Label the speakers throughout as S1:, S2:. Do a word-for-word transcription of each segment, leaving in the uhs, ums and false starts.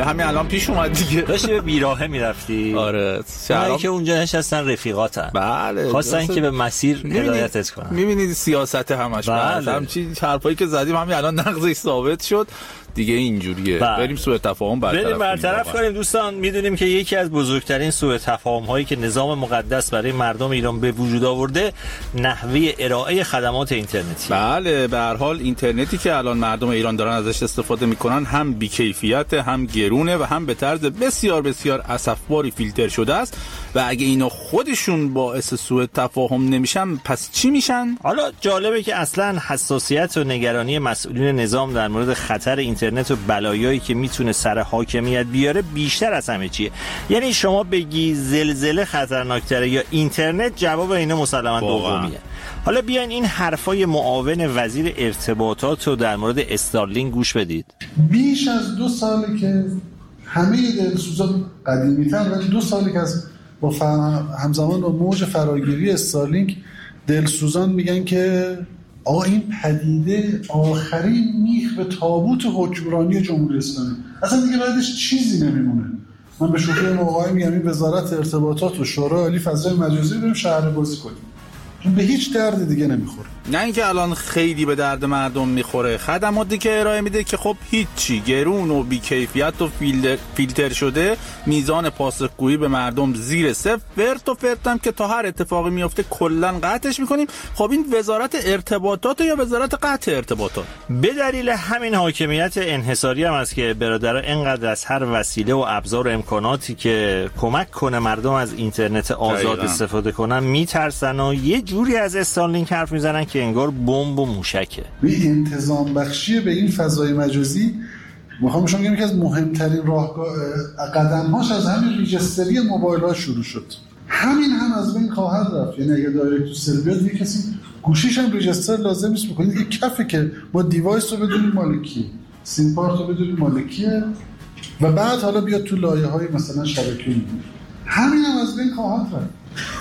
S1: بله همین الان پیش اومد دیگه.
S2: داشتی به بیراهه میرفتی.
S1: آره
S2: شهرام که اونجا نشستن رفیقاتن.
S1: بله
S2: خواستن که به مسیر هدایتت کنن.
S1: میبینید سیاست همش.
S2: بله
S1: همچین حرفایی که زدیم همین الان نقضش ثابت شد دیگه. اینجوریه. بریم سوء تفاهم برطرف
S2: بریم برطرف کنیم. دوستان میدونیم که یکی از بزرگترین سوء تفاهم هایی که نظام مقدس برای مردم ایران به وجود آورده نحوه ارائه خدمات اینترنتی.
S1: بله به هر حال اینترنتی که الان مردم ایران دارن ازش استفاده میکنن هم بی‌کیفیت، هم گرونه و هم به طرز بسیار بسیار اسفباری فیلتر شده است و اگه اینا خودشون باعث سوء تفاهم نمیشن پس چی میشن؟
S2: حالا جالبه که اصلا حساسیت و نگرانی مسئولین نظام در مورد خطر اینترنت و بلایایی که میتونه سر حاکمیت بیاره بیشتر از همه چیه. یعنی شما بگی زلزله خطرناکتره یا اینترنت، جواب اینا مسلماً دومیه. حالا بیاین این حرفای معاون وزیر ارتباطات رو در مورد استارلینک گوش بدید.
S3: بیش از دو ساله که همه دلسوزان قدیمی‌تر ولی دو ساله که از با همزمان با موج فراگیری استارلینک دلسوزان میگن که آقا این پدیده آخرین میخ به تابوت حکمرانی جمهوری اسلامی، اصلا دیگه بعدش چیزی نمیمونه. من به شوخی موقعی میگم این وزارت ارتباطات و شورای عالی فضای مجازی بریم شهر بازی کنیم، به هیچ درد دیگه نمیخوره.
S1: نه اینکه الان خیلی به درد مردم میخوره، خدماتی که ارائه میده که خب هیچی، گرون و بی‌کیفیت و فیلتر شده، میزان پاسخگویی به مردم زیر صفر، فرت و فرتم که تا هر اتفاقی میفته کلا قطعش میکنیم. خب این وزارت ارتباطات یا وزارت قطع ارتباطات؟
S2: به دلیل همین حاکمیت انحصاری هم است که برادرها اینقدر از هر وسیله و ابزار و امکاناتی که کمک کنه مردم از اینترنت آزاد استفاده کنن میترسن و یه جوری از استارلینک حرف میزنن که انگار بمب و موشکه.
S3: این انتظام بخشی به این فضای مجازی میخوام شما بگم که از مهمترین راهکار قدم‌هاش از همین ریجستری موبایل‌ها شروع شد. همین هم از بین خواهد رفت. یعنی اگه دایرکت تو سل بیاد یه کسی گوشیش هم ریجستر لازم نیست بکنید، یه کفه که ما دیوایس رو بدونیم مالکیه، سیم کارت رو بدونیم مالکیه و بعد حالا بیاد تو لایه‌های مثلا شبکه‌ای. همین هم از بین خواهد رفت.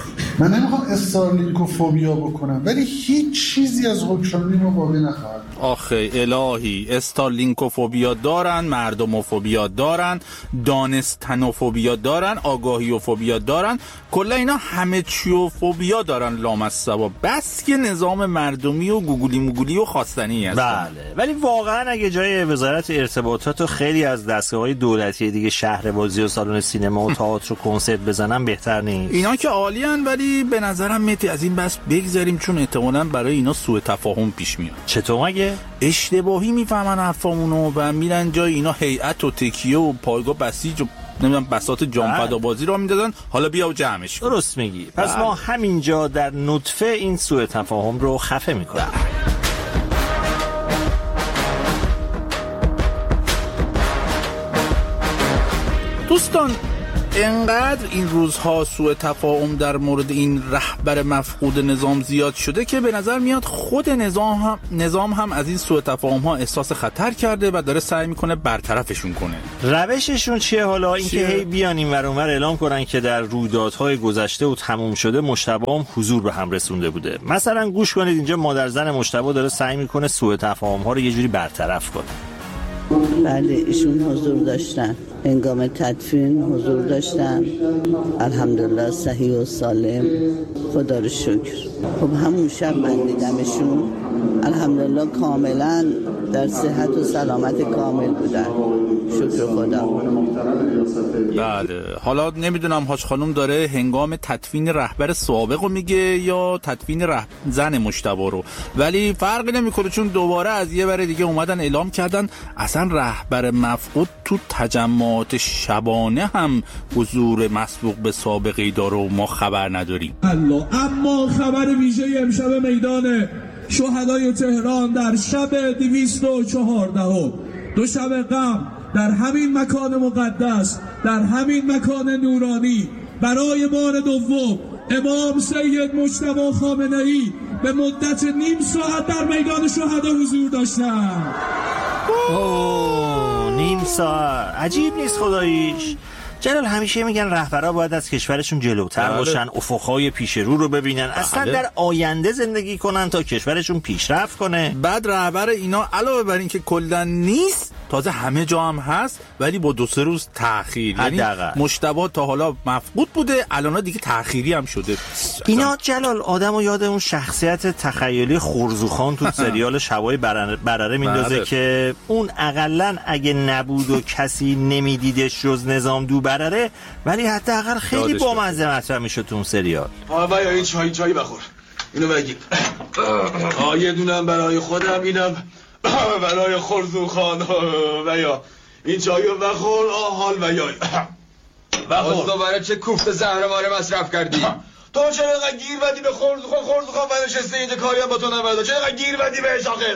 S3: من نمیخوام استارلینکوفوبیا بکنم ولی هیچ چیزی از حکمرانی ما باقی نخواهد.
S1: آخه الهی، استارلینکوفوبیا دارن، مردموفوبیا دارن، دانستنوفوبیا دارن، آگاهیوفوبیا دارن، کلا اینا همه چیوفوبیا دارن لامصبا. بس که نظام مردمی و گوگلی موگولی و خواستنی هست.
S2: بله ولی واقعا اگه جای وزارت ارتباطات و خیلی از دستگاه‌های دولتی دیگه شهربازی و سالن سینما و تئاتر و کنسرت بزنن بهتر نیست؟
S1: اینا که عالیان ولی به نظرم متی از این بس بگذاریم چون احتمالاً برای اینا سوء تفاهم پیش میاد.
S2: چطور مگه؟
S1: اشتباهی میفهمن حرفامونو و میرن جای اینا هیئت و تکیه و پایگاه بسیج و نمیدونم بساط جامفدا بازی را میدادن، حالا بیا و جمعش کن.
S2: درست میگی. پس بله. ما همینجا در نطفه این سوء تفاهم رو خفه میکنیم.
S1: دوستان انقدر این روزها سوء تفاهم در مورد این رهبر مفقود نظام زیاد شده که به نظر میاد خود نظام هم نظام هم از این سوء تفاهم ها احساس خطر کرده و داره سعی میکنه برطرفشون کنه.
S2: روششون چیه حالا؟ اینکه هی بیان این ور اون ور اعلام کنن که در رویدادهای گذشته و تموم شده مجتبی هم حضور به هم رسونده بوده. مثلا گوش کنید اینجا مادر زن مجتبی داره سعی میکنه سوء تفاهم ها رو یه جوری برطرف کنه.
S4: بله ایشون حضور داشتن، هنگام تدفین حضور داشتن، الحمدلله صحیح و سالم، خدا رو شکر. خب همون شب من دیدمشون، الحمدلله کاملا در صحت و سلامت کامل بودن، شکر خدا.
S1: بله حالا نمیدونم حاج خانم داره هنگام تدفین رهبر سابق رو میگه یا تدفین رهبر زن مجتبی رو، ولی فرقی نمیکنه چون دوباره از یه بره دیگه اومدن اعلام کردن اصلا رهبر مفقود تو تجمعات شبانه هم حضور مسبوق به سابقه‌ای داره و ما خبر نداریم.
S5: الله. اما خبر ویژه امشب میدان شهدای تهران در شب دویست و چهارده دو شب غم در همین مکان مقدس، در همین مکان نورانی، برای بار دوم امام سید مجتبی خامنه‌ای به مدت نیم ساعت در میدان شهدا حضور داشتن.
S2: اوه نیم ساعت، عجیب نیست خداییش. جلال همیشه میگن رهبرها باید از کشورشون جلوتر بله. باشن، افقهای پیش رو رو ببینن، بله. اصلا در آینده زندگی کنن تا کشورشون پیشرفت کنه.
S1: بعد رهبر اینا علاوه بر این که کلا نیست، تازه همه جا هم هست ولی با دو سه روز تأخیر. یعنی مجتبی تا حالا مفقود بوده، الان دیگه تأخیری هم شده.
S2: اینا جلال آدمو یاد اون شخصیت تخیلی خرزوخان تو سریال شبای برره, برره میندازه بره. که اون اقلن اگه نبود و کسی نمیدیدش جز نظام دو برره، ولی حداقل خیلی بامزه مطرح میشد تو اون سریال.
S6: آقا این چای چای بخور، اینو بگیر. آ یه دونم برای خودم، اینم برای خرزوخان و یا این چایو بخور. آ حال و یا بخور. دوباره چه کوفت زهرماره مصرف کردی؟ تو چرا اینقدر گیر بدی به خرزوخان؟ خرزوخان نشسته اینجا کاری هم با تو نمیده، چرا اینقدر گیر بدی بهش آخه؟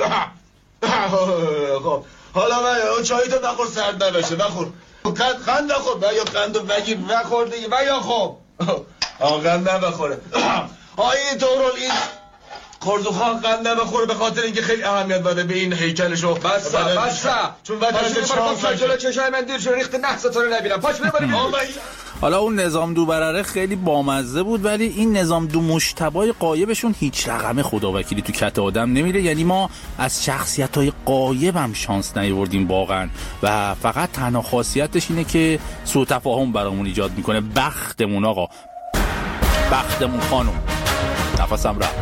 S6: خب حالا من اون چایی تو بخور سرد نبشه، بخور. قند قند بخور و یا قندو بگیر بخور دیگه و یا خب آقا قند نبخوره. آقا این طورال این خرزوخان قند نبخوره به خاطر اینکه خیلی اهمیت داده به این هیکلشو. بس بس چون وقتی چهار جلو چشای من دیر شو ریخت نحس تو رو نبینم. پاش ببریم.
S1: حالا اون نظام دو برره خیلی بامزه بود، ولی این نظام دو مجتبی غایبشون هیچ رقم خداوکیلی تو کت آدم نمیره. یعنی ما از شخصیت‌های غایب هم شانس نیاوردیم واقعا و فقط تنها خاصیتش اینه که سوء تفاهم برامون ایجاد میکنه. بختمون آقا، بختمون خانم. نفسم رفت.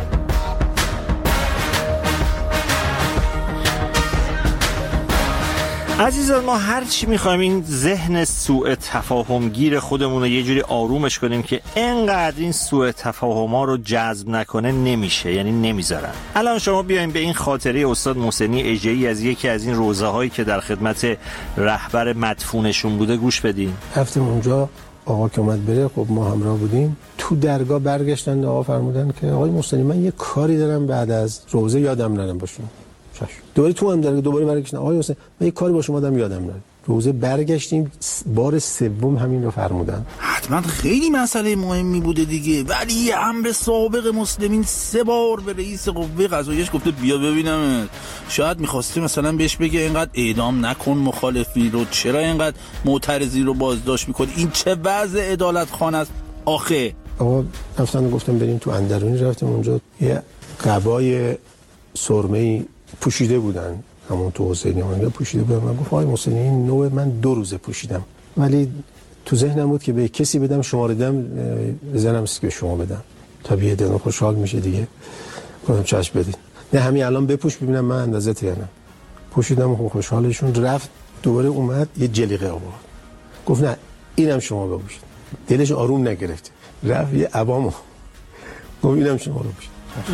S2: عزیزان ما هر چی میخوایم این ذهن سوء تفاهم گیر خودمون رو یه جوری آرومش کنیم که انقدر این سوء تفاهم‌ها رو جذب نکنه نمیشه، یعنی نمیذارن. الان شما بیایم به این خاطره استاد محسنی اژه‌ای از یکی از این روزه‌هایی که در خدمت رهبر مدفونشون بوده گوش بدین.
S7: رفتیم اونجا، آقا که اومد بره، خب ما همراه بودیم. تو درگاه برگشتن آقا فرمودن که آقای محسنی من یه کاری دارم بعد از روزه یادم نرم باشون. دوباره تو هم درگاه دوباره برگشتن آقای محسنی من یه کاری با شما دارم یادم نره. روزه برگشتیم بار سوم همین رو فرمودن.
S1: حتما خیلی مسئله مهمی بوده دیگه، ولی یه امر سابق مسلمین سه بار به رئیس قوه قضاییه گفته بیا ببینم. شاید می‌خواسته مثلا بهش بگه اینقدر اعدام نکن مخالفی رو، چرا اینقدر معترضی رو بازداشت می‌کنی؟ این چه وضع عدالت خانه است آخه؟
S7: آقا رفتن گفتم بریم تو اندرونی، رفتیم اونجا یه قبای سرمه‌ای پوشیده بودن، همون تو حسینی اونجا پوشیده بودن. من گفت آقای محسنی این نوع من دو روزه پوشیدم، ولی تو ذهنم بود که به کسی بدم شماره دم زنم است که شما بدم تا بیه دلم خوشحال میشه دیگه. گفتم چشم بدین. نه همین الان بپوش ببینم من اندازت یا نه. پوشیدم و خوشحالشون رفت. دوباره اومد یه جلیقه آورد، گفت نه اینم شما بپوشید. دلش آروم نگرفت، رفت یه عبامو گفت اینم شما بپوشید.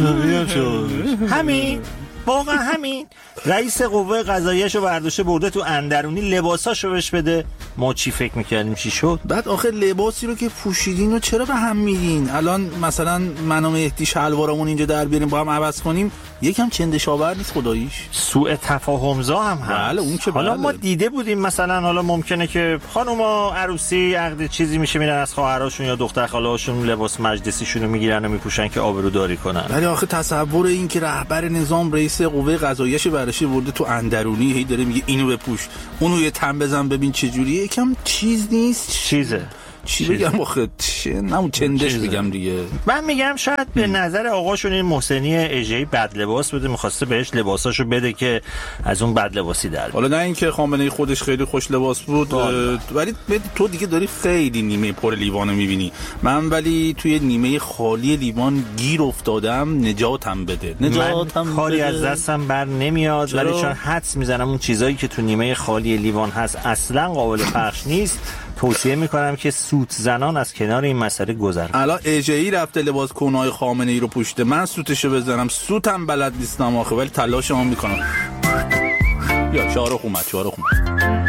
S2: همین واقعا همین رئیس قوه قضاییه‌شو برداشته برده تو اندرونی لباساشو بهش بده. ما چی فکر میکردیم چی شد؟
S1: بعد آخه لباسی رو که پوشیدین و چرا به هم میگین؟ الان مثلا من و مهدی شلوارمون اینجا در بیاریم با هم عوض کنیم یکم چندشاور نیست خداییش؟
S2: سوء تفاهم‌زا هم هست.
S1: بله اون که
S2: حالا
S1: بله.
S2: ما دیده بودیم مثلا حالا ممکنه که خانوما عروسی عقد چیزی میشه میرن از خواهراشون یا دختر خاله‌هاشون لباس مجلسیشون رو میگیرن و میپوشن که آبروداری کنن.
S1: ولی آخه تصور این که رهبر نظام رئیس قوه قضاییه برش برده تو اندرونی هی داره میگه اینو بپوش اونو یه تن بزن ببین چه جوریه، یکم چیز نیست؟
S2: چیزه
S1: چی بگم آخه چه نمون چندش بگم دیگه.
S2: من میگم شاید به نظر آقاشون این محسنی اژه‌ای بد لباس بوده، میخواسته بهش لباساشو بده که از اون بد لباسی در بیاد.
S1: حالا نه اینکه خامنه‌ای خودش خیلی خوش لباس بود، ولی تو دیگه داری خیلی نیمه پر لیوانو میبینی. من ولی توی نیمه خالی لیوان گیر افتادم، نجاتم بده. نجاتم
S2: من خالی از دستم بر نمیاد، ولی چون حدس میزنم اون چیزایی که تو نیمه خالی لیوان هست اصلا قابل پخش نیست، توصیه میکنم که سوت زنان از کنار این مسئله گذر کنن.
S1: الان اژه‌ای رفته لباس کنای خامنه‌ای رو پوشیده، من سوتشو بزنم سوتم بلد نیستم آخه، ولی تلاشمو میکنم. یا شاهرخ اومد شاهرخ اومد